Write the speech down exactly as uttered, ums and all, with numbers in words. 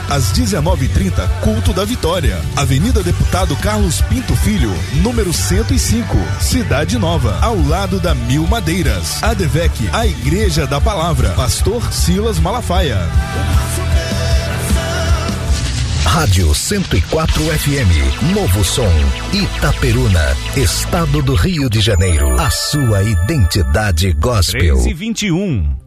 às dezenove e trinta, culto da Vitória. Avenida Deputado Carlos Pinto Filho, número cento e cinco, Cidade Nova, ao lado da Mil Madeiras. A Advec, a Igreja da Palavra. Pastor Silas Malafaia. Rádio cento e quatro F M, Novo Som, Itaperuna, Estado do Rio de Janeiro. A sua identidade gospel. treze e vinte e um.